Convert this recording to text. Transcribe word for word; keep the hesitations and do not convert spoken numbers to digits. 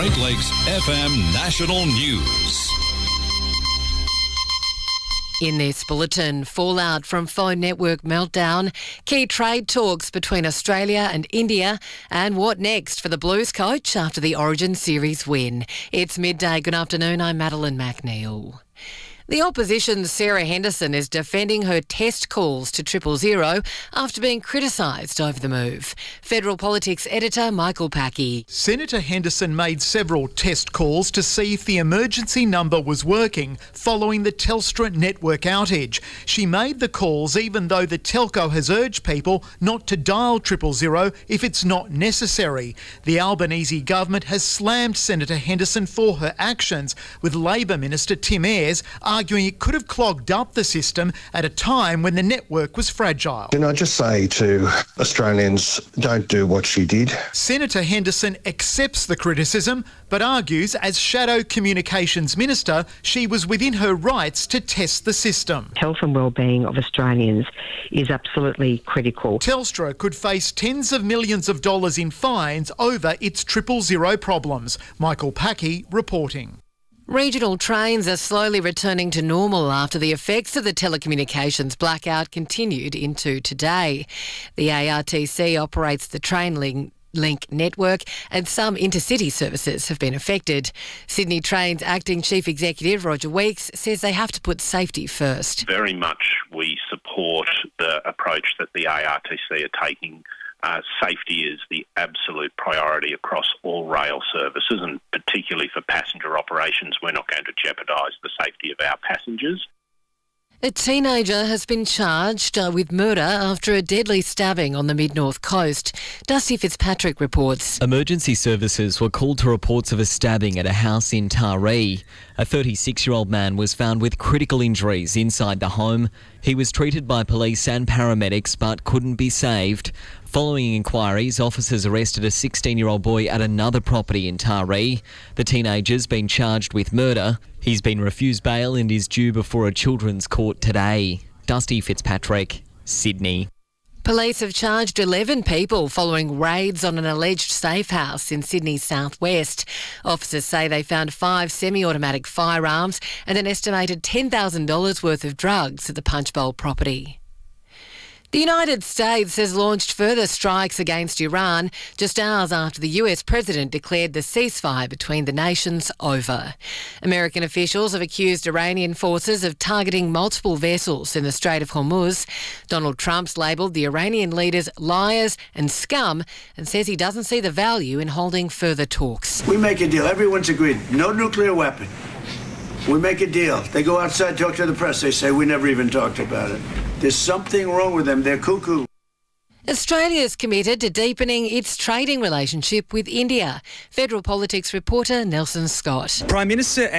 Great Lakes F M National News. In this bulletin, fallout from phone network meltdown, key trade talks between Australia and India, and what next for the Blues coach after the Origin Series win. It's midday. Good afternoon. I'm Madeline McNeil. The opposition's Sarah Henderson is defending her test calls to Triple Zero after being criticised over the move. Federal Politics editor Michael Packey. Senator Henderson made several test calls to see if the emergency number was working following the Telstra network outage. She made the calls even though the telco has urged people not to dial Triple Zero if it's not necessary. The Albanese government has slammed Senator Henderson for her actions, with Labor Minister Tim Ayres arguing it could have clogged up the system at a time when the network was fragile. Can I just say to Australians, don't do what she did. Senator Henderson accepts the criticism, but argues as Shadow Communications Minister, she was within her rights to test the system. Health and wellbeing of Australians is absolutely critical. Telstra could face tens of millions of dollars in fines over its Triple Zero problems. Michael Packey reporting. Regional trains are slowly returning to normal after the effects of the telecommunications blackout continued into today. The A R T C operates the train link Link network, and some intercity services have been affected. Sydney Trains Acting Chief Executive Roger Weeks says they have to put safety first. Very much we support the approach that the A R T C are taking. Uh, safety is the absolute priority across all rail services, and particularly for passenger operations, we're not going to jeopardise the safety of our passengers. A teenager has been charged uh, with murder after a deadly stabbing on the mid-north coast. Dusty Fitzpatrick reports. Emergency services were called to reports of a stabbing at a house in Taree. A thirty-six-year-old man was found with critical injuries inside the home. He was treated by police and paramedics but couldn't be saved. Following inquiries, officers arrested a sixteen-year-old boy at another property in Taree. The teenager's been charged with murder. He's been refused bail and is due before a children's court today. Dusty Fitzpatrick, Sydney. Police have charged eleven people following raids on an alleged safe house in Sydney's southwest. Officers say they found five semi-automatic firearms and an estimated ten thousand dollars worth of drugs at the Punchbowl property. The United States has launched further strikes against Iran just hours after the U S president declared the ceasefire between the nations over. American officials have accused Iranian forces of targeting multiple vessels in the Strait of Hormuz. Donald Trump's labelled the Iranian leaders liars and scum and says he doesn't see the value in holding further talks. We make a deal. Everyone's agreed. No nuclear weapon. We make a deal. They go outside, talk to the press. They say, we never even talked about it. There's something wrong with them. They're cuckoo. Australia is committed to deepening its trading relationship with India. Federal Politics reporter Nelson Scott. Prime Minister